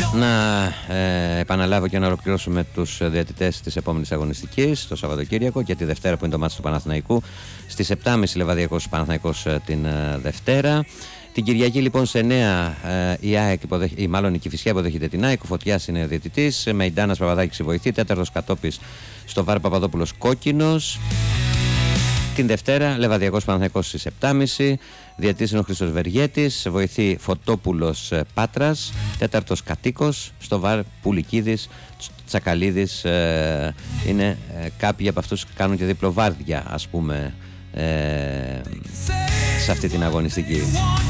Να επαναλάβω και να ολοκληρώσουμε τους διαιτητές της επόμενης αγωνιστικής το Σαββατοκύριακο και τη Δευτέρα που είναι το μάτς του Παναθηναϊκού στις 7.30 Λεβαδιακός Παναθηναϊκός την Δευτέρα. Την Κυριακή λοιπόν σε 9 η ΑΕΚ η Κηφισιά υποδέχεται την ΑΕΚ, ο Φωτιάς είναι διαιτητής, Μεϊντάνας Παπαδάκης η βοηθή, τέταρτος Κατόπης στο βάρ Παπαδόπουλος κόκκινος. Την Δευτέρα Λεβαδιακός Παναθηναϊκός στις 7.30, διαιτητής είναι ο Χρήστος Βεργέτης, βοηθή Φωτόπουλος Πάτρας, τέταρτος Κατοίκος, στο βάρ Πουλικίδης, Τσακαλίδης, είναι κάποιοι από αυτούς κάνουν και διπλοβάρδια ας πούμε σε αυτή την αγωνιστική.